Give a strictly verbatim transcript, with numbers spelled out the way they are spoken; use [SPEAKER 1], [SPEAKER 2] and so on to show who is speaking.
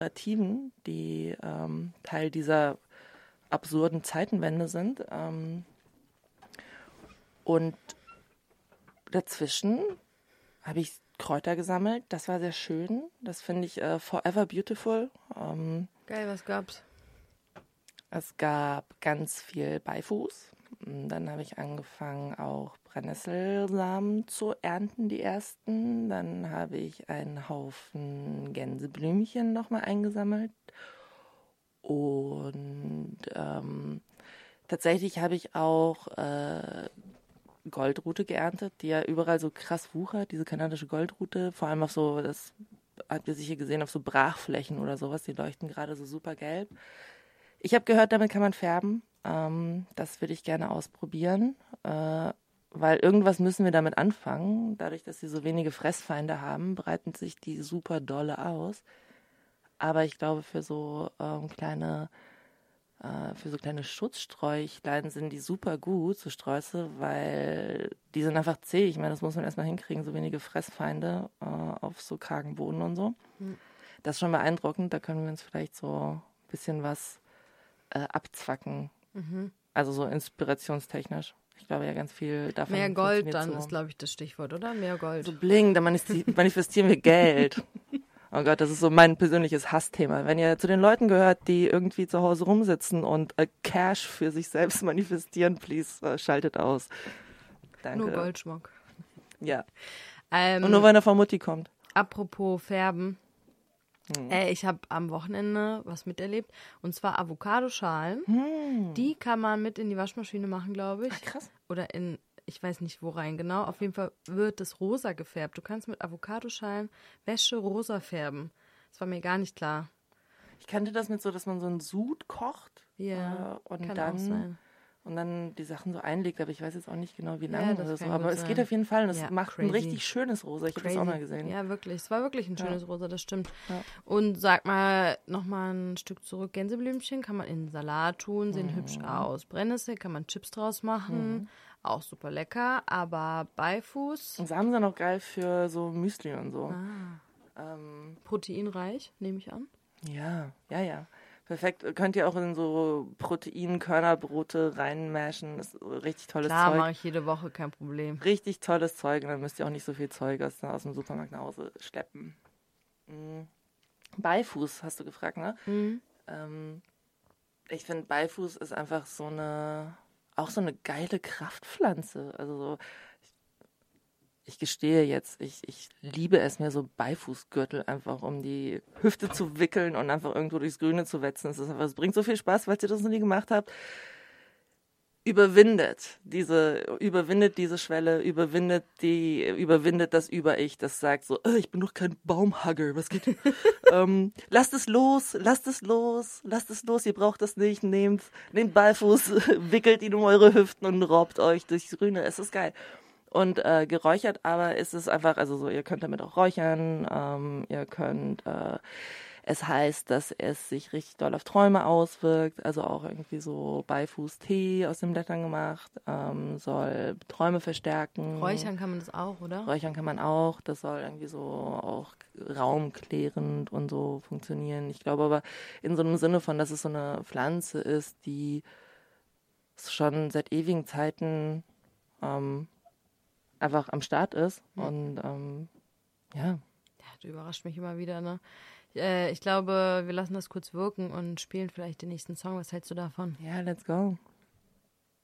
[SPEAKER 1] Narrativen, die ähm, Teil dieser absurden Zeitenwende sind. Ähm, und dazwischen habe ich Kräuter gesammelt. Das war sehr schön. Das finde ich äh, forever beautiful. Ähm,
[SPEAKER 2] Geil, was gab's?
[SPEAKER 1] Es gab ganz viel Beifuß. Dann habe ich angefangen, auch Brennnesselsamen zu ernten, die ersten. Dann habe ich einen Haufen Gänseblümchen nochmal eingesammelt. Und ähm, tatsächlich habe ich auch äh, Goldrute geerntet, die ja überall so krass wuchert, diese kanadische Goldrute. Vor allem auf so, das habt ihr sicher gesehen, auf so Brachflächen oder sowas. Die leuchten gerade so super gelb. Ich habe gehört, damit kann man färben. Ähm, das würde ich gerne ausprobieren, äh, weil irgendwas müssen wir damit anfangen. Dadurch, dass sie so wenige Fressfeinde haben, breiten sich die super dolle aus. Aber ich glaube, für so ähm, kleine, äh, für so kleine Schutzsträuchlein sind die super gut, so Sträuße, weil die sind einfach zäh. Ich meine, das muss man erstmal hinkriegen, so wenige Fressfeinde äh, auf so kargen Boden und so. Hm. Das ist schon beeindruckend. Da können wir uns vielleicht so ein bisschen was Äh, abzwacken. Mhm. Also so inspirationstechnisch. Ich glaube ja ganz viel davon.
[SPEAKER 2] Mehr Gold dann so. Ist, glaube ich, das Stichwort, oder? Mehr Gold.
[SPEAKER 1] So bling, da manifestieren wir Geld. Oh Gott, das ist so mein persönliches Hassthema. Wenn ihr zu den Leuten gehört, die irgendwie zu Hause rumsitzen und äh, Cash für sich selbst manifestieren, please, äh, schaltet aus. Danke.
[SPEAKER 2] Nur Goldschmuck.
[SPEAKER 1] Ja.
[SPEAKER 2] Ähm,
[SPEAKER 1] und nur, wenn er von Mutti kommt.
[SPEAKER 2] Apropos Färben. Hm. Äh, ich habe am Wochenende was miterlebt, und zwar Avocadoschalen. Hm. Die kann man mit in die Waschmaschine machen, glaube ich.
[SPEAKER 1] Ach, krass.
[SPEAKER 2] Oder in, ich weiß nicht wo rein genau. Auf jeden Fall wird das rosa gefärbt. Du kannst mit Avocadoschalen Wäsche rosa färben. Das war mir gar nicht klar.
[SPEAKER 1] Ich kannte das mit so, dass man so einen Sud kocht.
[SPEAKER 2] Ja,
[SPEAKER 1] äh, und
[SPEAKER 2] kann
[SPEAKER 1] dann
[SPEAKER 2] auch sein.
[SPEAKER 1] Und dann die Sachen so einlegt, aber ich weiß jetzt auch nicht genau, wie
[SPEAKER 2] Ja,
[SPEAKER 1] lange oder so. Aber es
[SPEAKER 2] sein.
[SPEAKER 1] geht auf jeden Fall und es
[SPEAKER 2] Ja,
[SPEAKER 1] macht
[SPEAKER 2] crazy.
[SPEAKER 1] ein richtig schönes Rosa. Ich habe das auch mal gesehen.
[SPEAKER 2] Ja, wirklich. Es war wirklich ein schönes
[SPEAKER 1] ja.
[SPEAKER 2] Rosa, das stimmt.
[SPEAKER 1] Ja.
[SPEAKER 2] Und sag mal, nochmal ein Stück zurück. Gänseblümchen kann man in Salat tun, sehen mhm. hübsch aus. Brennnessel kann man Chips draus machen. Mhm. Auch super lecker. Aber Beifuß...
[SPEAKER 1] Und Samen sind auch geil für so Müsli und so.
[SPEAKER 2] Ah. Ähm, Proteinreich, nehme ich an.
[SPEAKER 1] Ja, ja, ja. Perfekt. Könnt ihr auch in so Protein-Körnerbrote reinmashen. Das ist richtig tolles
[SPEAKER 2] Klar,
[SPEAKER 1] Zeug.
[SPEAKER 2] Klar, mache ich jede Woche, kein Problem.
[SPEAKER 1] Richtig tolles Zeug. Und dann müsst ihr auch nicht so viel Zeug aus, aus dem Supermarkt nach Hause schleppen. Mhm. Beifuß, hast du gefragt, ne? Mhm. Ähm, ich finde, Beifuß ist einfach so eine, auch so eine geile Kraftpflanze. Also so, ich gestehe jetzt, ich, ich liebe es, mir so Beifußgürtel einfach um die Hüfte zu wickeln und einfach irgendwo durchs Grüne zu wetzen. Es ist einfach, es bringt so viel Spaß, falls ihr das noch nie gemacht habt. Überwindet diese, überwindet diese Schwelle, überwindet die, überwindet das Über-Ich, das sagt so, oh, ich bin doch kein Baumhugger, was geht? ähm, lasst es los, lasst es los, lasst es los, ihr braucht das nicht, nehmt, nehmt Beifuß, wickelt ihn um eure Hüften und robbt euch durchs Grüne, es ist geil. Und äh, geräuchert aber ist es einfach, also so, ihr könnt damit auch räuchern, ähm, ihr könnt, äh, es heißt, dass es sich richtig doll auf Träume auswirkt, also auch irgendwie so Beifuß-Tee aus den Blättern gemacht, ähm, soll Träume verstärken.
[SPEAKER 2] Räuchern kann man das auch, oder?
[SPEAKER 1] Räuchern kann man auch, das soll irgendwie so auch raumklärend und so funktionieren. Ich glaube aber in so einem Sinne von, dass es so eine Pflanze ist, die schon seit ewigen Zeiten ähm, einfach am Start ist. Mhm. Und ähm, ja.
[SPEAKER 2] Ja, du überrascht mich immer wieder, ne? Äh, ich glaube, wir lassen das kurz wirken und spielen vielleicht den nächsten Song. Was hältst du davon?
[SPEAKER 1] Ja, let's go.